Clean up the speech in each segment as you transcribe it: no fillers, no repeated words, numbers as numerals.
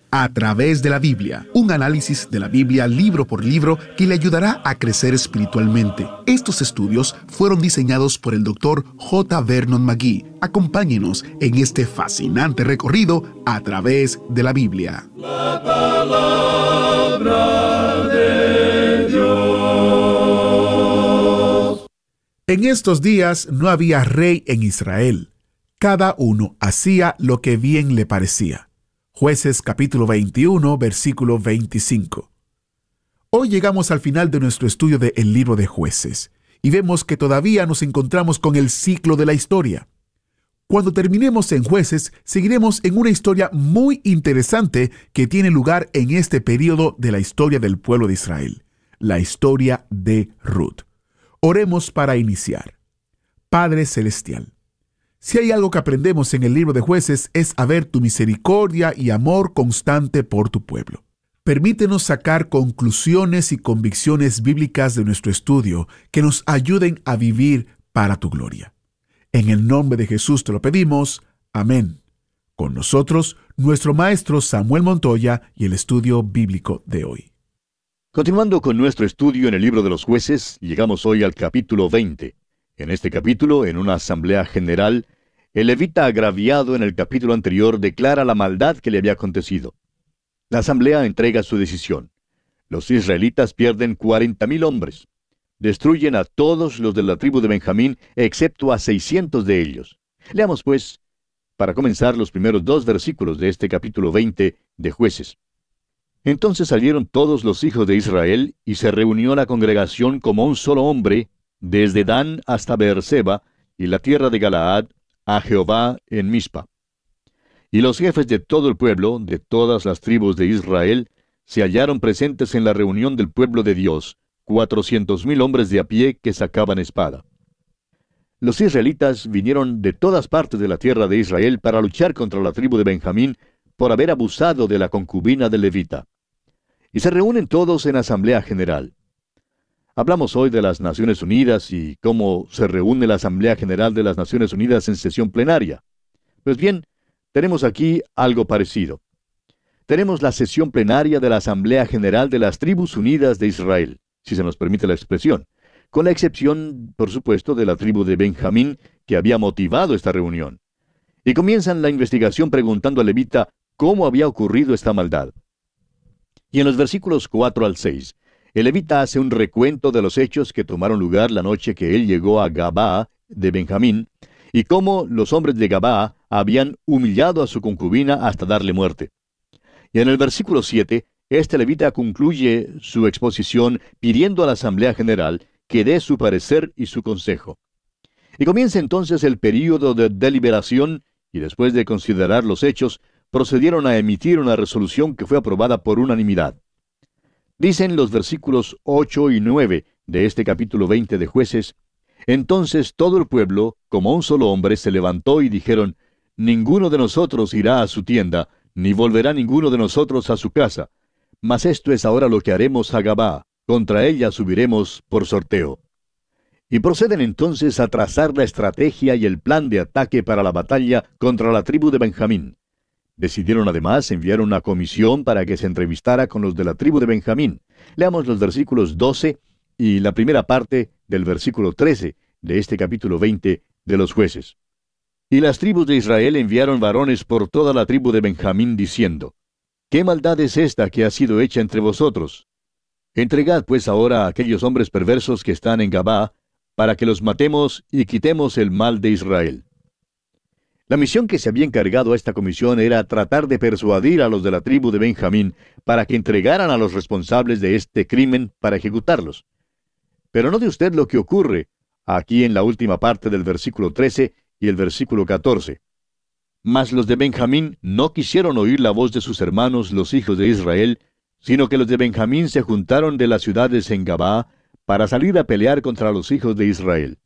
A través de la Biblia, un análisis de la Biblia libro por libro que le ayudará a crecer espiritualmente. Estos estudios fueron diseñados por el Dr. J. Vernon McGee. Acompáñenos en este fascinante recorrido a través de la Biblia. La palabra de Dios. En estos días no había rey en Israel. Cada uno hacía lo que bien le parecía. Jueces capítulo 21, versículo 25. Hoy llegamos al final de nuestro estudio del libro de Jueces y vemos que todavía nos encontramos con el ciclo de la historia. Cuando terminemos en Jueces, seguiremos en una historia muy interesante que tiene lugar en este periodo de la historia del pueblo de Israel, la historia de Ruth. Oremos para iniciar. Padre Celestial, si hay algo que aprendemos en el libro de Jueces es a ver tu misericordia y amor constante por tu pueblo. Permítenos sacar conclusiones y convicciones bíblicas de nuestro estudio que nos ayuden a vivir para tu gloria. En el nombre de Jesús te lo pedimos. Amén. Con nosotros, nuestro maestro Samuel Montoya y el estudio bíblico de hoy. Continuando con nuestro estudio en el libro de los Jueces, llegamos hoy al capítulo 20. En este capítulo, en una asamblea general, el levita agraviado en el capítulo anterior declara la maldad que le había acontecido. La asamblea entrega su decisión. Los israelitas pierden 40,000 hombres. Destruyen a todos los de la tribu de Benjamín, excepto a 600 de ellos. Leamos, pues, para comenzar, los primeros 2 versículos de este capítulo 20 de Jueces. Entonces salieron todos los hijos de Israel, y se reunió la congregación como un solo hombre, desde Dan hasta Beerseba, y la tierra de Galaad, a Jehová en Mizpa. Y los jefes de todo el pueblo, de todas las tribus de Israel, se hallaron presentes en la reunión del pueblo de Dios, 400,000 hombres de a pie que sacaban espada. Los israelitas vinieron de todas partes de la tierra de Israel para luchar contra la tribu de Benjamín por haber abusado de la concubina del levita. Y se reúnen todos en asamblea general. Hablamos hoy de las Naciones Unidas y cómo se reúne la Asamblea General de las Naciones Unidas en sesión plenaria. Pues bien, tenemos aquí algo parecido. Tenemos la sesión plenaria de la Asamblea General de las Tribus Unidas de Israel, si se nos permite la expresión, con la excepción, por supuesto, de la tribu de Benjamín, que había motivado esta reunión. Y comienzan la investigación preguntando al levita cómo había ocurrido esta maldad. Y en los versículos 4 al 6, el levita hace un recuento de los hechos que tomaron lugar la noche que él llegó a Gabaa de Benjamín, y cómo los hombres de Gabaa habían humillado a su concubina hasta darle muerte. Y en el versículo 7, este levita concluye su exposición pidiendo a la Asamblea General que dé su parecer y su consejo. Y comienza entonces el período de deliberación, y después de considerar los hechos, procedieron a emitir una resolución que fue aprobada por unanimidad. Dicen los versículos 8 y 9 de este capítulo 20 de Jueces: Entonces todo el pueblo, como un solo hombre, se levantó y dijeron: Ninguno de nosotros irá a su tienda, ni volverá ninguno de nosotros a su casa. Mas esto es ahora lo que haremos a Gabaa, contra ella subiremos por sorteo. Y proceden entonces a trazar la estrategia y el plan de ataque para la batalla contra la tribu de Benjamín. Decidieron además enviar una comisión para que se entrevistara con los de la tribu de Benjamín. Leamos los versículos 12 y la primera parte del versículo 13 de este capítulo 20 de los Jueces. Y las tribus de Israel enviaron varones por toda la tribu de Benjamín, diciendo: ¿Qué maldad es esta que ha sido hecha entre vosotros? Entregad pues ahora a aquellos hombres perversos que están en Gabaa, para que los matemos y quitemos el mal de Israel. La misión que se había encargado a esta comisión era tratar de persuadir a los de la tribu de Benjamín para que entregaran a los responsables de este crimen para ejecutarlos. Pero note usted lo que ocurre aquí en la última parte del versículo 13 y el versículo 14. Mas los de Benjamín no quisieron oír la voz de sus hermanos, los hijos de Israel, sino que los de Benjamín se juntaron de las ciudades en Gabaa para salir a pelear contra los hijos de Israel.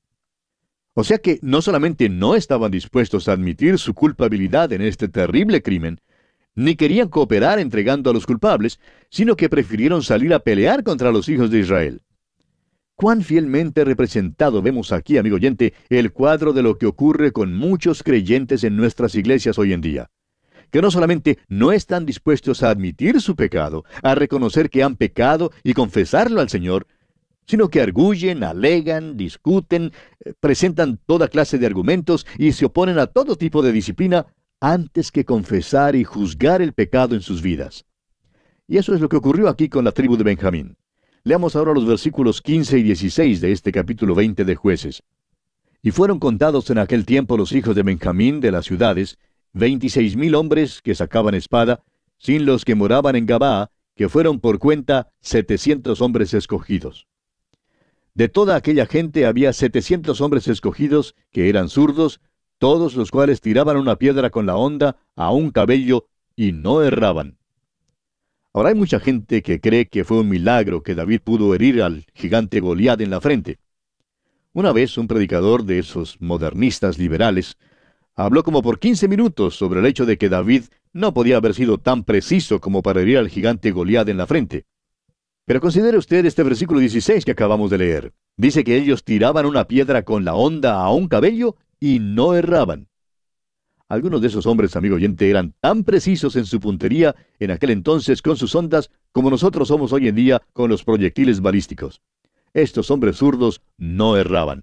O sea que no solamente no estaban dispuestos a admitir su culpabilidad en este terrible crimen, ni querían cooperar entregando a los culpables, sino que prefirieron salir a pelear contra los hijos de Israel. Cuán fielmente representado vemos aquí, amigo oyente, el cuadro de lo que ocurre con muchos creyentes en nuestras iglesias hoy en día. que no solamente no están dispuestos a admitir su pecado, a reconocer que han pecado y confesarlo al Señor, sino que arguyen, alegan, discuten, presentan toda clase de argumentos y se oponen a todo tipo de disciplina antes que confesar y juzgar el pecado en sus vidas. Y eso es lo que ocurrió aquí con la tribu de Benjamín. Leamos ahora los versículos 15 y 16 de este capítulo 20 de Jueces. Y fueron contados en aquel tiempo los hijos de Benjamín de las ciudades, 26,000 hombres que sacaban espada, sin los que moraban en Gabaa, que fueron por cuenta 700 hombres escogidos. De toda aquella gente había 700 hombres escogidos que eran zurdos, todos los cuales tiraban una piedra con la honda a un cabello y no erraban. Ahora hay mucha gente que cree que fue un milagro que David pudo herir al gigante Goliat en la frente. Una vez un predicador de esos modernistas liberales habló como por 15 minutos sobre el hecho de que David no podía haber sido tan preciso como para herir al gigante Goliat en la frente. Pero considere usted este versículo 16 que acabamos de leer. Dice que ellos tiraban una piedra con la honda a un cabello y no erraban. Algunos de esos hombres, amigo oyente, eran tan precisos en su puntería en aquel entonces con sus ondas como nosotros somos hoy en día con los proyectiles balísticos. Estos hombres zurdos no erraban.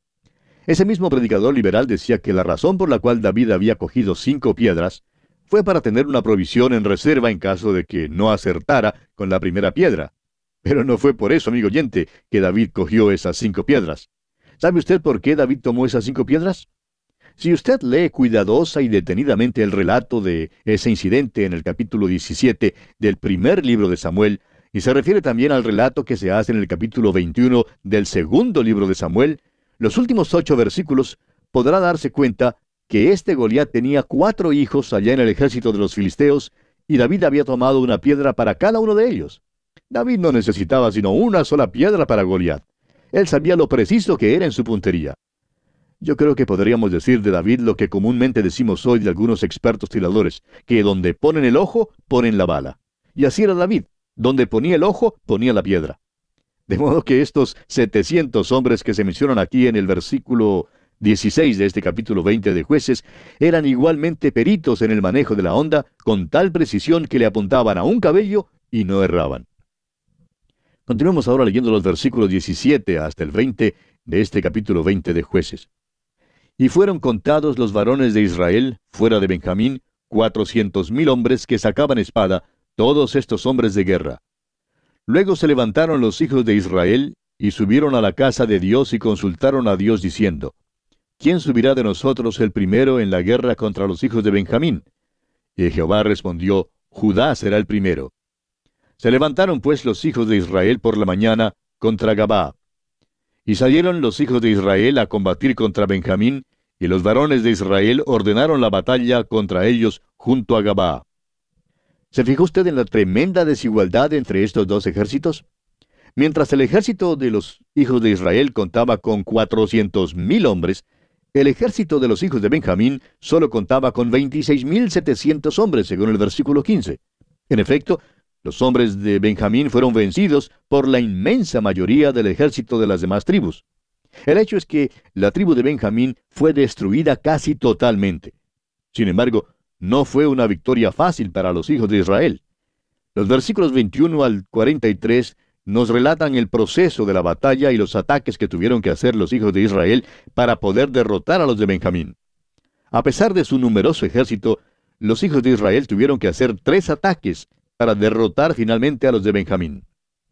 Ese mismo predicador liberal decía que la razón por la cual David había cogido 5 piedras fue para tener una provisión en reserva en caso de que no acertara con la primera piedra. Pero no fue por eso, amigo oyente, que David cogió esas 5 piedras. ¿Sabe usted por qué David tomó esas 5 piedras? Si usted lee cuidadosa y detenidamente el relato de ese incidente en el capítulo 17 del primer libro de Samuel, y se refiere también al relato que se hace en el capítulo 21 del segundo libro de Samuel, los últimos 8 versículos, podrá darse cuenta que este Goliat tenía 4 hijos allá en el ejército de los filisteos, y David había tomado una piedra para cada uno de ellos. David no necesitaba sino una sola piedra para Goliat. Él sabía lo preciso que era en su puntería. Yo creo que podríamos decir de David lo que comúnmente decimos hoy de algunos expertos tiradores, que donde ponen el ojo, ponen la bala. Y así era David. Donde ponía el ojo, ponía la piedra. De modo que estos 700 hombres que se mencionan aquí en el versículo 16 de este capítulo 20 de Jueces eran igualmente peritos en el manejo de la honda, con tal precisión que le apuntaban a un cabello y no erraban. Continuemos ahora leyendo los versículos 17 hasta el 20 de este capítulo 20 de Jueces. Y fueron contados los varones de Israel, fuera de Benjamín, 400,000 hombres que sacaban espada, todos estos hombres de guerra. Luego se levantaron los hijos de Israel, y subieron a la casa de Dios y consultaron a Dios diciendo, ¿quién subirá de nosotros el primero en la guerra contra los hijos de Benjamín? Y Jehová respondió, Judá será el primero. Se levantaron pues los hijos de Israel por la mañana contra Gabaa. Y salieron los hijos de Israel a combatir contra Benjamín, y los varones de Israel ordenaron la batalla contra ellos junto a Gabaa. ¿Se fijó usted en la tremenda desigualdad entre estos dos ejércitos? Mientras el ejército de los hijos de Israel contaba con 400,000 hombres, el ejército de los hijos de Benjamín solo contaba con 26,700 hombres, según el versículo 15. En efecto, los hombres de Benjamín fueron vencidos por la inmensa mayoría del ejército de las demás tribus. El hecho es que la tribu de Benjamín fue destruida casi totalmente. Sin embargo, no fue una victoria fácil para los hijos de Israel. Los versículos 21 al 43 nos relatan el proceso de la batalla y los ataques que tuvieron que hacer los hijos de Israel para poder derrotar a los de Benjamín. A pesar de su numeroso ejército, los hijos de Israel tuvieron que hacer 3 ataques para derrotar finalmente a los de Benjamín.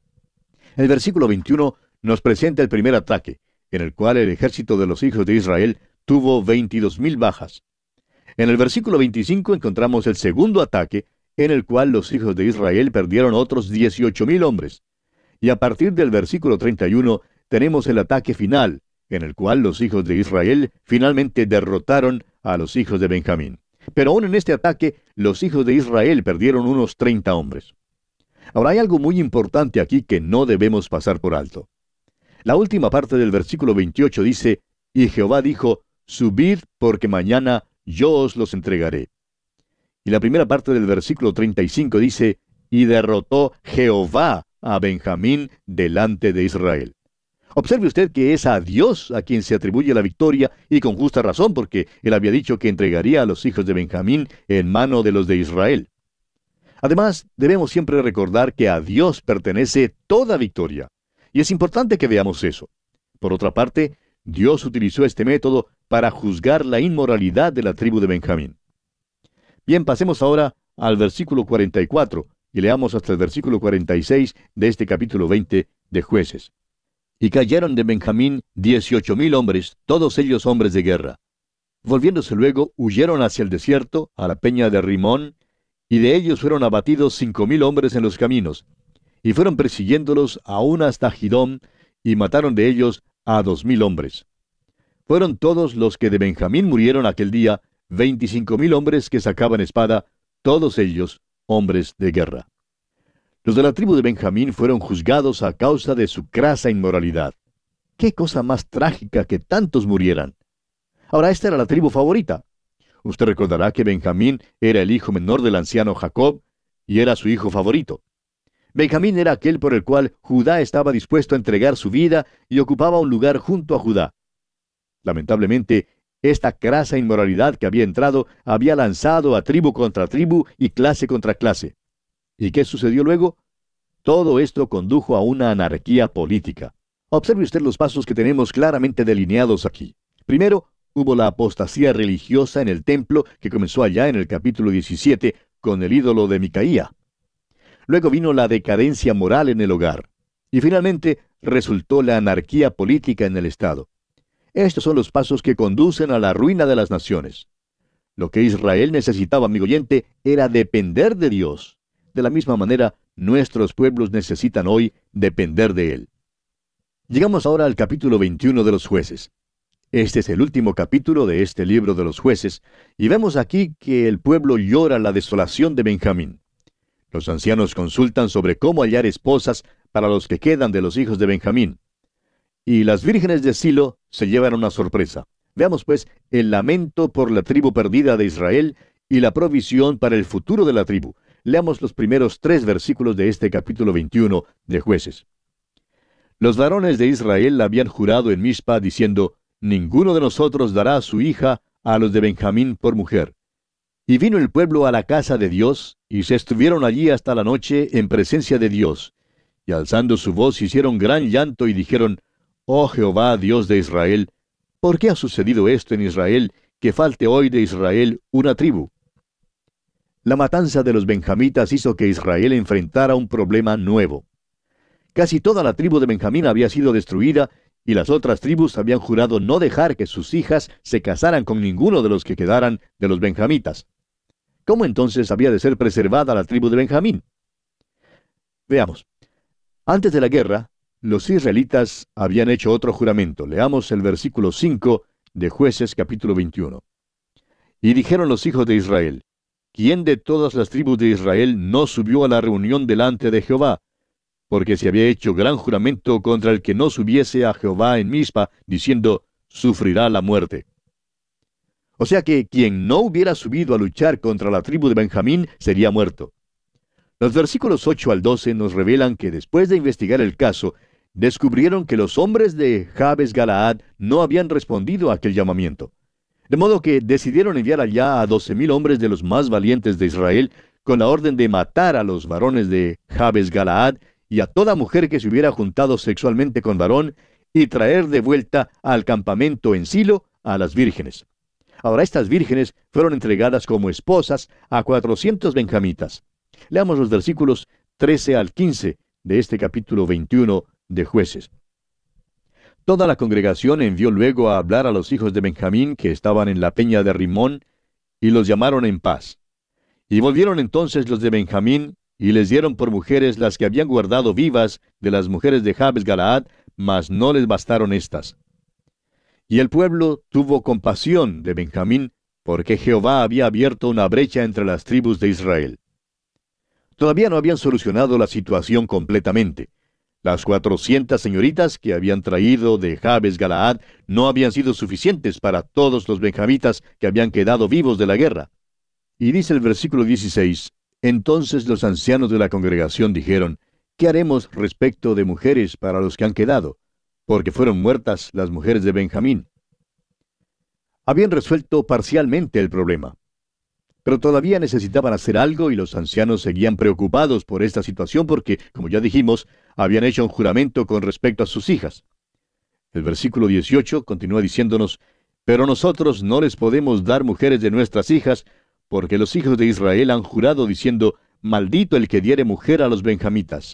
El versículo 21 nos presenta el primer ataque, en el cual el ejército de los hijos de Israel tuvo 22,000 bajas. En el versículo 25 encontramos el segundo ataque, en el cual los hijos de Israel perdieron otros 18,000 hombres. Y a partir del versículo 31 tenemos el ataque final, en el cual los hijos de Israel finalmente derrotaron a los hijos de Benjamín. Pero aún en este ataque, los hijos de Israel perdieron unos 30 hombres. Ahora hay algo muy importante aquí que no debemos pasar por alto. La última parte del versículo 28 dice, y Jehová dijo, subid porque mañana yo os los entregaré. Y la primera parte del versículo 35 dice, y derrotó Jehová a Benjamín delante de Israel. Observe usted que es a Dios a quien se atribuye la victoria, y con justa razón, porque él había dicho que entregaría a los hijos de Benjamín en mano de los de Israel. Además, debemos siempre recordar que a Dios pertenece toda victoria, y es importante que veamos eso. Por otra parte, Dios utilizó este método para juzgar la inmoralidad de la tribu de Benjamín. Bien, pasemos ahora al versículo 44, y leamos hasta el versículo 46 de este capítulo 20 de Jueces. Y cayeron de Benjamín 18,000 hombres, todos ellos hombres de guerra. Volviéndose luego, huyeron hacia el desierto, a la peña de Rimón, y de ellos fueron abatidos 5,000 hombres en los caminos, y fueron persiguiéndolos aún hasta Gidom, y mataron de ellos a 2,000 hombres. Fueron todos los que de Benjamín murieron aquel día, 25,000 hombres que sacaban espada, todos ellos hombres de guerra. Los de la tribu de Benjamín fueron juzgados a causa de su crasa inmoralidad. ¡Qué cosa más trágica que tantos murieran! Ahora, esta era la tribu favorita. Usted recordará que Benjamín era el hijo menor del anciano Jacob, y era su hijo favorito. Benjamín era aquel por el cual Judá estaba dispuesto a entregar su vida y ocupaba un lugar junto a Judá. Lamentablemente, esta crasa inmoralidad que había entrado había lanzado a tribu contra tribu y clase contra clase. ¿Y qué sucedió luego? Todo esto condujo a una anarquía política. Observe usted los pasos que tenemos claramente delineados aquí. Primero, hubo la apostasía religiosa en el templo que comenzó allá en el capítulo 17 con el ídolo de Micaía. Luego vino la decadencia moral en el hogar. Y finalmente resultó la anarquía política en el Estado. Estos son los pasos que conducen a la ruina de las naciones. Lo que Israel necesitaba, amigo oyente, era depender de Dios. De la misma manera, nuestros pueblos necesitan hoy depender de Él. Llegamos ahora al capítulo 21 de los Jueces. Este es el último capítulo de este libro de los Jueces, y vemos aquí que el pueblo llora la desolación de Benjamín. Los ancianos consultan sobre cómo hallar esposas para los que quedan de los hijos de Benjamín. Y las vírgenes de Silo se llevan una sorpresa. Veamos pues el lamento por la tribu perdida de Israel y la provisión para el futuro de la tribu. Leamos los primeros 3 versículos de este capítulo 21 de Jueces. Los varones de Israel habían jurado en Mizpa, diciendo: ninguno de nosotros dará a su hija a los de Benjamín por mujer. Y vino el pueblo a la casa de Dios, y se estuvieron allí hasta la noche en presencia de Dios. Y alzando su voz hicieron gran llanto y dijeron: Oh Jehová, Dios de Israel, ¿por qué ha sucedido esto en Israel, que falte hoy de Israel una tribu? La matanza de los benjamitas hizo que Israel enfrentara un problema nuevo. Casi toda la tribu de Benjamín había sido destruida, y las otras tribus habían jurado no dejar que sus hijas se casaran con ninguno de los que quedaran de los benjamitas. ¿Cómo entonces había de ser preservada la tribu de Benjamín? Veamos. Antes de la guerra, los israelitas habían hecho otro juramento. Leamos el versículo 5 de Jueces capítulo 21. Y dijeron los hijos de Israel: ¿quién de todas las tribus de Israel no subió a la reunión delante de Jehová? Porque se había hecho gran juramento contra el que no subiese a Jehová en Mizpa, diciendo: sufrirá la muerte. O sea que quien no hubiera subido a luchar contra la tribu de Benjamín sería muerto. Los versículos 8 al 12 nos revelan que después de investigar el caso, descubrieron que los hombres de Jabes Galaad no habían respondido a aquel llamamiento. De modo que decidieron enviar allá a 12,000 hombres de los más valientes de Israel, con la orden de matar a los varones de Jabes Galaad y a toda mujer que se hubiera juntado sexualmente con varón, y traer de vuelta al campamento en Silo a las vírgenes. Ahora estas vírgenes fueron entregadas como esposas a 400 benjamitas. Leamos los versículos 13 al 15 de este capítulo 21 de Jueces. Toda la congregación envió luego a hablar a los hijos de Benjamín que estaban en la peña de Rimón, y los llamaron en paz. Y volvieron entonces los de Benjamín, y les dieron por mujeres las que habían guardado vivas de las mujeres de Jabes Galaad, mas no les bastaron estas. Y el pueblo tuvo compasión de Benjamín, porque Jehová había abierto una brecha entre las tribus de Israel. Todavía no habían solucionado la situación completamente. Las 400 señoritas que habían traído de Jabes Galaad no habían sido suficientes para todos los benjamitas que habían quedado vivos de la guerra. Y dice el versículo 16, entonces los ancianos de la congregación dijeron: ¿qué haremos respecto de mujeres para los que han quedado? porque fueron muertas las mujeres de Benjamín. Habían resuelto parcialmente el problema, pero todavía necesitaban hacer algo y los ancianos seguían preocupados por esta situación porque, como ya dijimos, habían hecho un juramento con respecto a sus hijas. El versículo 18 continúa diciéndonos: pero nosotros no les podemos dar mujeres de nuestras hijas, porque los hijos de Israel han jurado diciendo: maldito el que diere mujer a los benjamitas.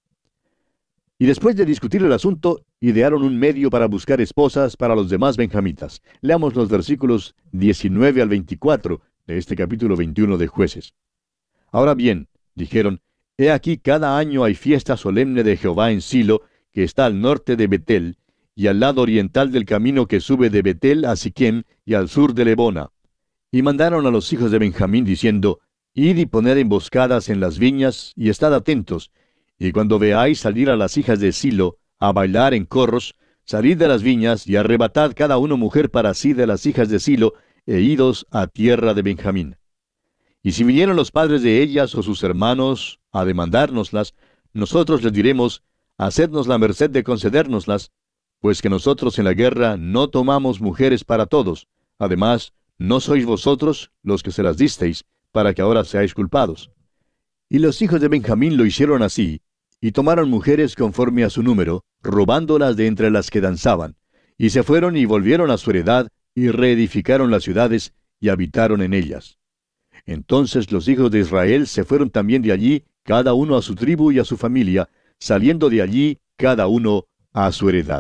Y después de discutir el asunto, idearon un medio para buscar esposas para los demás benjamitas. Leamos los versículos 19 al 24 de este capítulo 21 de Jueces. Ahora bien, dijeron: he aquí cada año hay fiesta solemne de Jehová en Silo, que está al norte de Betel, y al lado oriental del camino que sube de Betel a Siquem, y al sur de Lebona. Y mandaron a los hijos de Benjamín, diciendo: id y poned emboscadas en las viñas, y estad atentos, y cuando veáis salir a las hijas de Silo, a bailar en corros, salid de las viñas, y arrebatad cada uno mujer para sí de las hijas de Silo, e idos a tierra de Benjamín. Y si vinieron los padres de ellas o sus hermanos a demandárnoslas, nosotros les diremos: hacednos la merced de concedérnoslas, pues que nosotros en la guerra no tomamos mujeres para todos. Además, no sois vosotros los que se las disteis, para que ahora seáis culpados. Y los hijos de Benjamín lo hicieron así, y tomaron mujeres conforme a su número, robándolas de entre las que danzaban, y se fueron y volvieron a su heredad, y reedificaron las ciudades, y habitaron en ellas. Entonces los hijos de Israel se fueron también de allí, cada uno a su tribu y a su familia, saliendo de allí cada uno a su heredad.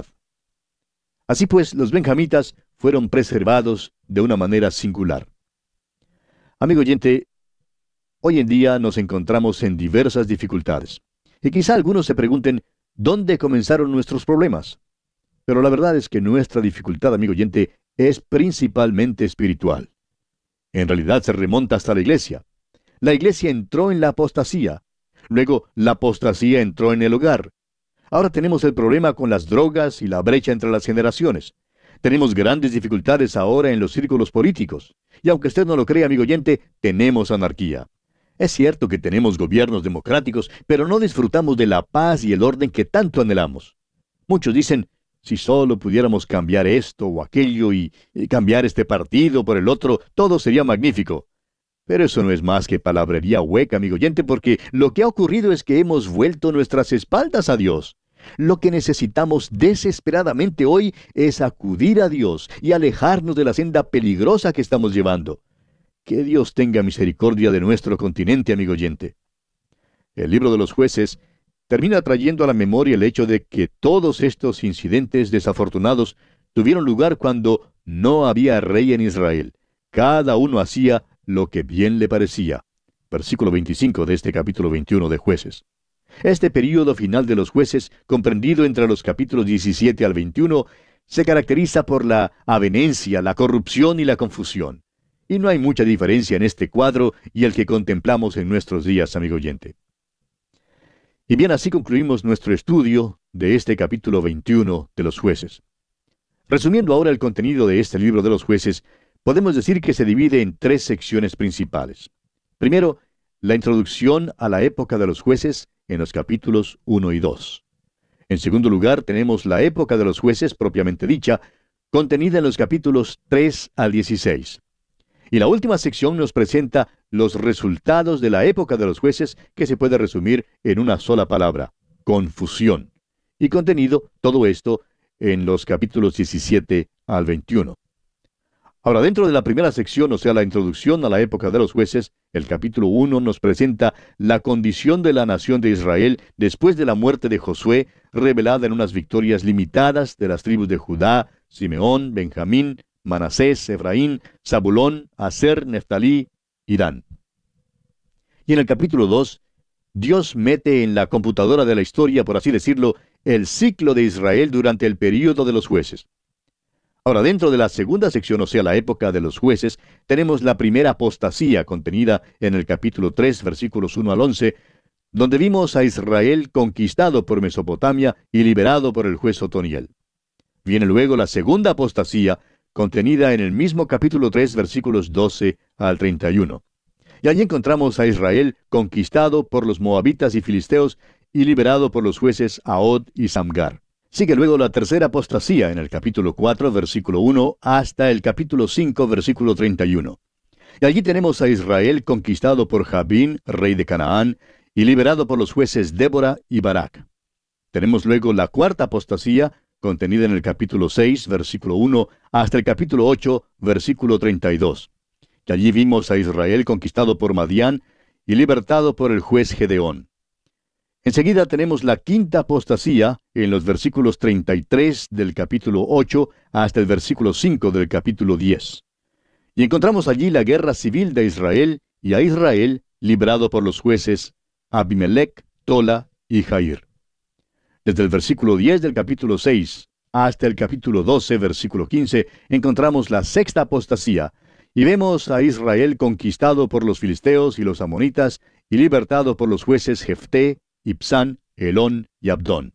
Así pues, los benjamitas fueron preservados de una manera singular. Amigo oyente, hoy en día nos encontramos en diversas dificultades. Y quizá algunos se pregunten: ¿dónde comenzaron nuestros problemas? Pero la verdad es que nuestra dificultad, amigo oyente, es principalmente espiritual. En realidad se remonta hasta la iglesia. La iglesia entró en la apostasía. Luego, la apostasía entró en el hogar. Ahora tenemos el problema con las drogas y la brecha entre las generaciones. Tenemos grandes dificultades ahora en los círculos políticos. Y aunque usted no lo crea, amigo oyente, tenemos anarquía. Es cierto que tenemos gobiernos democráticos, pero no disfrutamos de la paz y el orden que tanto anhelamos. Muchos dicen: si solo pudiéramos cambiar esto o aquello y cambiar este partido por el otro, todo sería magnífico. Pero eso no es más que palabrería hueca, amigo oyente, porque lo que ha ocurrido es que hemos vuelto nuestras espaldas a Dios. Lo que necesitamos desesperadamente hoy es acudir a Dios y alejarnos de la senda peligrosa que estamos llevando. Que Dios tenga misericordia de nuestro continente, amigo oyente. El libro de los Jueces termina trayendo a la memoria el hecho de que todos estos incidentes desafortunados tuvieron lugar cuando no había rey en Israel. Cada uno hacía lo que bien le parecía. Versículo 25 de este capítulo 21 de Jueces. Este período final de los Jueces, comprendido entre los capítulos 17 al 21, se caracteriza por la avenencia, la corrupción y la confusión. Y no hay mucha diferencia en este cuadro y el que contemplamos en nuestros días, amigo oyente. Y bien, así concluimos nuestro estudio de este capítulo 21 de los Jueces. Resumiendo ahora el contenido de este libro de los Jueces, podemos decir que se divide en tres secciones principales. Primero, la introducción a la época de los jueces en los capítulos 1 y 2. En segundo lugar, tenemos la época de los jueces propiamente dicha, contenida en los capítulos 3 al 16. Y la última sección nos presenta los resultados de la época de los jueces, que se puede resumir en una sola palabra: confusión. Y contenido todo esto en los capítulos 17 al 21. Ahora, dentro de la primera sección, o sea, la introducción a la época de los jueces, el capítulo 1 nos presenta la condición de la nación de Israel después de la muerte de Josué, revelada en unas victorias limitadas de las tribus de Judá, Simeón, Benjamín, Manasés, Efraín, Zabulón, Aser, Neftalí y Dan. Y en el capítulo 2, Dios mete en la computadora de la historia, por así decirlo, el ciclo de Israel durante el período de los jueces. Ahora, dentro de la segunda sección, o sea, la época de los jueces, tenemos la primera apostasía contenida en el capítulo 3, versículos 1 al 11, donde vimos a Israel conquistado por Mesopotamia y liberado por el juez Otoniel. Viene luego la segunda apostasía, contenida en el mismo capítulo 3, versículos 12 al 31. Y allí encontramos a Israel conquistado por los moabitas y filisteos y liberado por los jueces Ahod y Samgar. Sigue luego la tercera apostasía en el capítulo 4, versículo 1, hasta el capítulo 5, versículo 31. Y allí tenemos a Israel conquistado por Jabín, rey de Canaán, y liberado por los jueces Débora y Barak. Tenemos luego la cuarta apostasía, contenida en el capítulo 6, versículo 1, hasta el capítulo 8, versículo 32. Y allí vimos a Israel conquistado por Madián y libertado por el juez Gedeón. Enseguida tenemos la quinta apostasía en los versículos 33 del capítulo 8 hasta el versículo 5 del capítulo 10. Y encontramos allí la guerra civil de Israel y a Israel librado por los jueces Abimelech, Tola y Jair. Desde el versículo 10 del capítulo 6 hasta el capítulo 12, versículo 15, encontramos la sexta apostasía y vemos a Israel conquistado por los filisteos y los amonitas y libertado por los jueces Jefté, Ibsán, Elón y Abdón.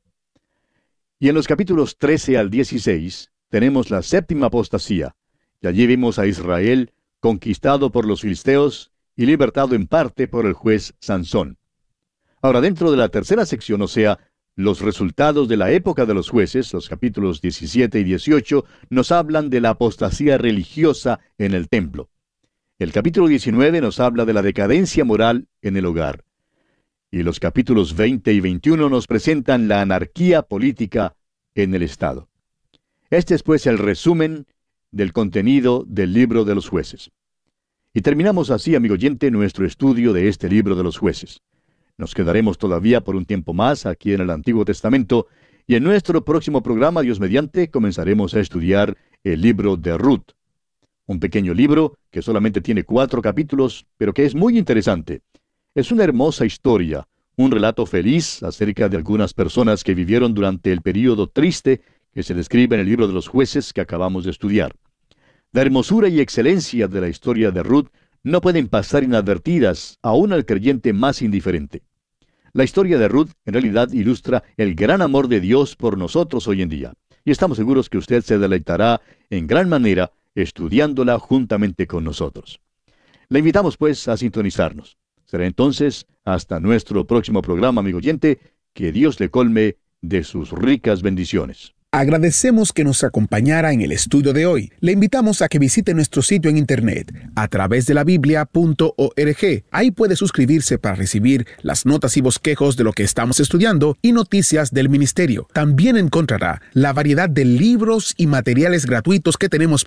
Y en los capítulos 13 al 16 tenemos la séptima apostasía, y allí vimos a Israel conquistado por los filisteos y libertado en parte por el juez Sansón. Ahora, dentro de la tercera sección, o sea, los resultados de la época de los jueces, los capítulos 17 y 18, nos hablan de la apostasía religiosa en el templo. El capítulo 19 nos habla de la decadencia moral en el hogar. Y los capítulos 20 y 21 nos presentan la anarquía política en el Estado. Este es pues el resumen del contenido del libro de los jueces. Y terminamos así, amigo oyente, nuestro estudio de este libro de los jueces. Nos quedaremos todavía por un tiempo más aquí en el Antiguo Testamento, y en nuestro próximo programa, Dios mediante, comenzaremos a estudiar el libro de Ruth. Un pequeño libro que solamente tiene 4 capítulos, pero que es muy interesante. Es una hermosa historia, un relato feliz acerca de algunas personas que vivieron durante el período triste que se describe en el libro de los jueces que acabamos de estudiar. La hermosura y excelencia de la historia de Ruth no pueden pasar inadvertidas aún al creyente más indiferente. La historia de Ruth en realidad ilustra el gran amor de Dios por nosotros hoy en día, y estamos seguros que usted se deleitará en gran manera estudiándola juntamente con nosotros. Le invitamos pues a sintonizarnos. Será entonces hasta nuestro próximo programa, amigo oyente, que Dios le colme de sus ricas bendiciones. Agradecemos que nos acompañara en el estudio de hoy. Le invitamos a que visite nuestro sitio en internet a través de la biblia.org. Ahí puede suscribirse para recibir las notas y bosquejos de lo que estamos estudiando y noticias del ministerio. También encontrará la variedad de libros y materiales gratuitos que tenemos